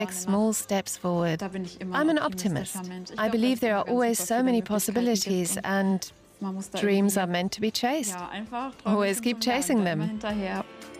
Take small steps forward. I'm an optimist. I believe there are always so many possibilities, and dreams are meant to be chased. Always keep chasing them.